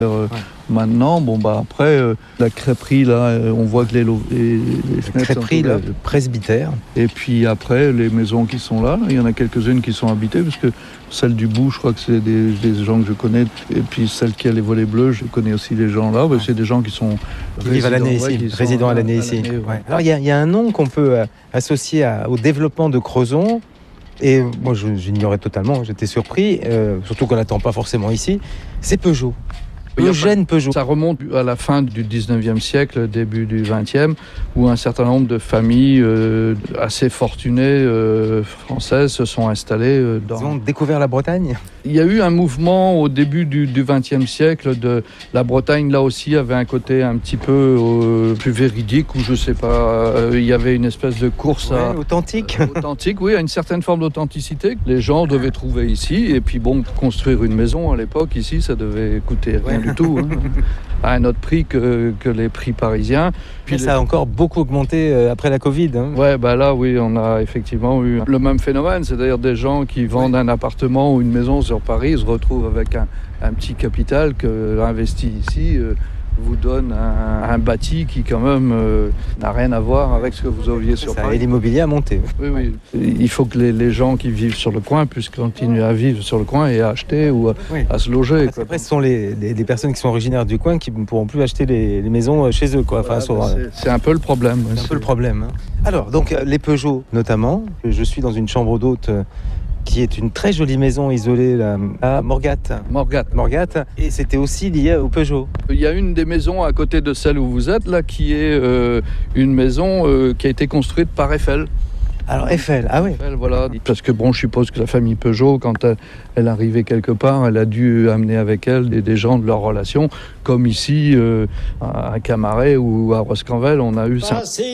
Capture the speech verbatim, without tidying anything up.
Euh, ouais. Maintenant, bon bah après euh, la crêperie là, euh, on voit que les, lo- les, les fenêtres crêperie, sont ouvertes. le presbytère. Et puis après les maisons qui sont là, il y en a quelques-unes qui sont habitées parce que celle du bout, je crois que c'est des, des gens que je connais. Et puis celle qui a les volets bleus, je connais aussi les gens là. Ouais. C'est des gens qui sont qui vivent à l'année ici, ouais, résidents à l'année ici. Ouais. Ouais. Alors il y, y a un nom qu'on peut euh, associer à, au développement de Crozon. Et moi, je, j'ignorais totalement, j'étais surpris, euh, surtout qu'on n'attend pas forcément ici, c'est Peugeot. Eugène Peugeot. Ça remonte à la fin du dix-neuvième siècle, début du vingtième, où un certain nombre de familles euh, assez fortunées euh, françaises se sont installées euh, dans... Ils ont découvert la Bretagne. Il y a eu un mouvement au début du, du vingtième siècle de la Bretagne, là aussi, avait un côté un petit peu euh, plus véridique, où je sais pas, euh, il y avait une espèce de course ouais, à... authentique. Euh, authentique, oui, à une certaine forme d'authenticité que les gens devaient trouver ici. Et puis bon, construire une maison à l'époque, ici, ça devait coûter rien ouais. du tout, hein, à un autre prix que, que les prix parisiens. Puis ça les... a encore beaucoup augmenté euh, après la Covid. Hein. Ouais, bah là, oui, on a effectivement eu le même phénomène, c'est-à-dire des gens qui vendent ouais. un appartement ou une maison sur Paris se retrouvent avec un, un petit capital que investi ici euh, vous donne un, un bâti qui quand même euh, n'a rien à voir avec ce que vous aviez sur ça, Paris. Et l'immobilier a monté. Oui, oui. Il faut que les, les gens qui vivent sur le coin puissent continuer à vivre sur le coin et à acheter ou à, oui. à se loger. Quoi. Après, ce sont les, les, les personnes qui sont originaires du coin qui ne pourront plus acheter les, les maisons chez eux. Quoi. Enfin, voilà, sur, c'est, c'est un peu le problème. C'est un peu le problème. Hein. Alors, donc, les Peugeot notamment, je suis dans une chambre d'hôte qui est une très jolie maison isolée là, à Morgat. Morgat. Morgat. Et c'était aussi lié au Peugeot. Il y a une des maisons à côté de celle où vous êtes, là, qui est euh, une maison euh, qui a été construite par Eiffel. Alors Eiffel, ah oui. Eiffel, voilà. Parce que bon, je suppose que la famille Peugeot, quand elle, elle arrivait quelque part, elle a dû amener avec elle des, des gens de leur relation, comme ici, euh, à Camaret ou à Roscanvel, on a eu ça.